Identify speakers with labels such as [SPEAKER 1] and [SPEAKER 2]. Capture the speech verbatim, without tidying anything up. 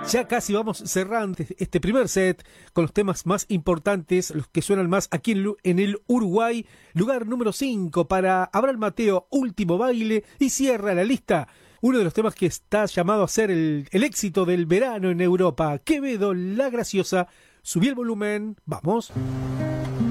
[SPEAKER 1] Ya casi vamos cerrando este primer set con los temas más importantes, los que suenan más aquí en, en el Uruguay. Lugar número cinco para Abraham Mateo, Último Baile, y cierra la lista uno de los temas que está llamado a ser el, el éxito del verano en Europa. Quevedo, La Graciosa. Subí el volumen, vamos.